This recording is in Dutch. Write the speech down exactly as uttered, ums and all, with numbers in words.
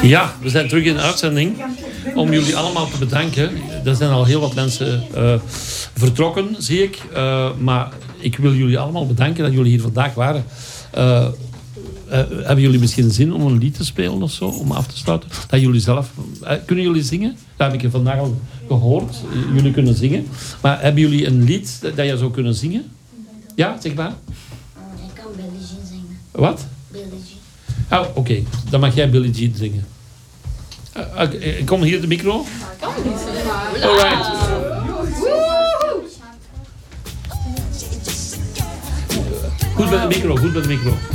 Ja, we zijn terug in de uitzending. Om jullie allemaal te bedanken. Er zijn al heel wat mensen uh, vertrokken, zie ik. Uh, maar ik wil jullie allemaal bedanken dat jullie hier vandaag waren. Uh, uh, hebben jullie misschien zin om een lied te spelen of zo? Om af te sluiten? Dat jullie zelf... Uh, kunnen jullie zingen? Dat heb ik vandaag al gehoord. Uh, jullie kunnen zingen. Maar hebben jullie een lied dat, dat je zou kunnen zingen? Ja, zeg maar. Ik kan Billie Jean zingen. Wat? Billie Jean. Oh, oké. Okay. Dan mag jij Billie Jean zingen. Uh, uh, kom hier de micro. Alright. Goed bij de micro, goed bij de micro.